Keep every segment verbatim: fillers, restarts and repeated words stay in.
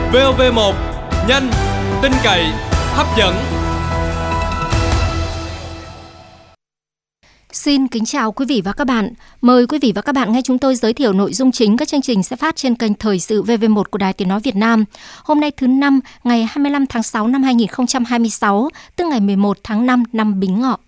vê o vê một, nhanh, tin cậy, hấp dẫn. Xin kính chào quý vị và các bạn. Mời quý vị và các bạn nghe chúng tôi giới thiệu nội dung chính các chương trình sẽ phát trên kênh Thời sự vê vê một của Đài Tiếng nói Việt Nam. Hôm nay thứ năm, ngày hai mươi lăm tháng sáu năm hai nghìn không trăm hai mươi sáu, tức ngày mười một tháng năm năm Bính Ngọ.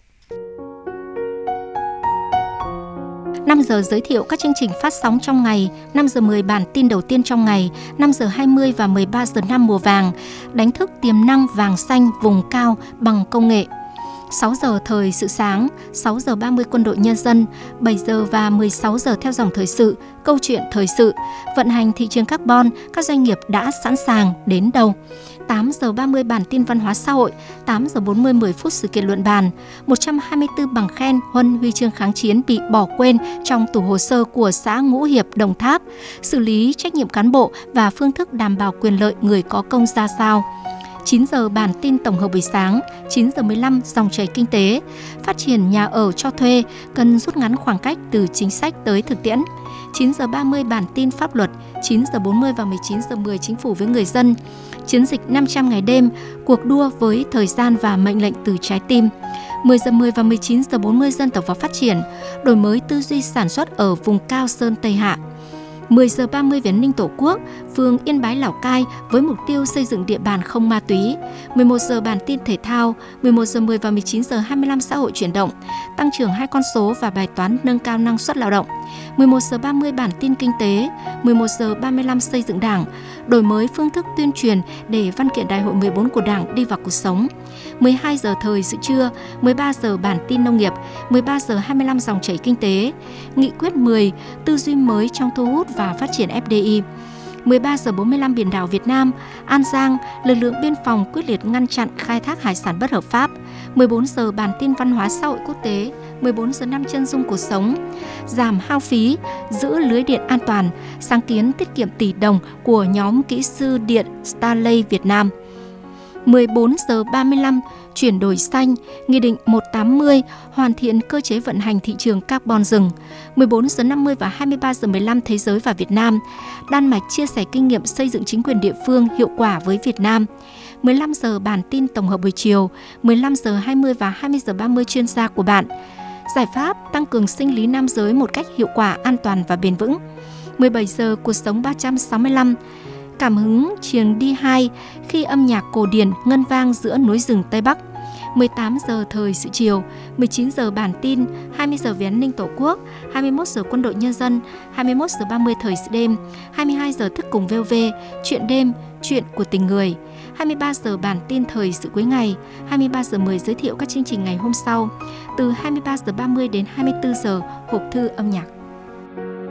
năm giờ giới thiệu các chương trình phát sóng trong ngày, năm giờ mười bản tin đầu tiên trong ngày, năm giờ hai mươi và mười ba giờ năm mùa vàng, đánh thức tiềm năng vàng xanh vùng cao bằng công nghệ. sáu giờ thời sự sáng, sáu giờ ba mươi quân đội nhân dân, bảy giờ và mười sáu giờ theo dòng thời sự, câu chuyện thời sự, vận hành thị trường carbon, các doanh nghiệp đã sẵn sàng đến đâu. tám giờ ba mươi bản tin văn hóa xã hội, tám giờ bốn mươi mười phút sự kiện luận bàn, một trăm hai mươi tư bằng khen, huân huy chương kháng chiến bị bỏ quên trong tủ hồ sơ của xã Ngũ Hiệp, Đồng Tháp, xử lý trách nhiệm cán bộ và phương thức đảm bảo quyền lợi người có công ra sao. chín giờ bản tin tổng hợp buổi sáng, chín giờ mười lăm dòng chảy kinh tế, phát triển nhà ở cho thuê, cần rút ngắn khoảng cách từ chính sách tới thực tiễn. chín giờ ba mươi bản tin pháp luật, chín giờ bốn mươi và mười chín giờ mười chính phủ với người dân. Chiến dịch năm trăm ngày đêm, cuộc đua với thời gian và mệnh lệnh từ trái tim. mười giờ mười và mười chín giờ bốn mươi dân tộc và phát triển, đổi mới tư duy sản xuất ở vùng cao Sơn Tây Hạ. mười giờ ba mươi về an ninh Tổ quốc, phường Yên Bái, Lào Cai với mục tiêu xây dựng địa bàn không ma túy. mười một giờ bản tin thể thao, mười một giờ mười và mười chín giờ hai mươi lăm xã hội chuyển động, tăng trưởng hai con số và bài toán nâng cao năng suất lao động. mười một giờ ba mươi bản tin kinh tế, mười một giờ ba mươi lăm xây dựng Đảng, đổi mới phương thức tuyên truyền để văn kiện Đại hội mười bốn của Đảng đi vào cuộc sống. mười hai giờ thời sự trưa, mười ba giờ bản tin nông nghiệp, mười ba giờ hai mươi lăm dòng chảy kinh tế, nghị quyết mười, tư duy mới trong thu hút và phát triển ép đê i. mười ba giờ bốn mươi lăm biển đảo Việt Nam, An Giang, lực lượng biên phòng quyết liệt ngăn chặn khai thác hải sản bất hợp pháp. mười bốn giờ bản tin văn hóa xã hội quốc tế, mười bốn giờ năm chân dung cuộc sống, giảm hao phí, giữ lưới điện an toàn, sáng kiến tiết kiệm tỷ đồng của nhóm kỹ sư điện Starlay Việt Nam. mười bốn giờ ba mươi lăm chuyển đổi xanh, Nghị định một trăm tám mươi hoàn thiện cơ chế vận hành thị trường carbon rừng. mười bốn giờ năm mươi và hai mươi ba giờ mười lăm Thế giới và Việt Nam. Đan Mạch chia sẻ kinh nghiệm xây dựng chính quyền địa phương hiệu quả với Việt Nam. mười lăm giờ bản tin tổng hợp buổi chiều, mười lăm giờ hai mươi và hai mươi giờ ba mươi chuyên gia của bạn. Giải pháp tăng cường sinh lý nam giới một cách hiệu quả, an toàn và bền vững. mười bảy giờ cuộc sống ba trăm sáu mươi lăm. Cảm hứng Chiềng đi hai khi âm nhạc cổ điển ngân vang giữa núi rừng Tây Bắc. mười tám giờ thời sự chiều, mười chín giờ bản tin, hai mươi giờ về an ninh Tổ quốc, hai mươi mốt giờ quân đội nhân dân, hai mươi mốt giờ ba mươi thời sự đêm, hai mươi hai giờ thức cùng vê o vê, chuyện đêm, chuyện của tình người, hai mươi ba giờ bản tin thời sự cuối ngày, hai mươi ba giờ mười giới thiệu các chương trình ngày hôm sau, từ hai mươi ba giờ ba mươi đến hai mươi tư giờ hộp thư âm nhạc.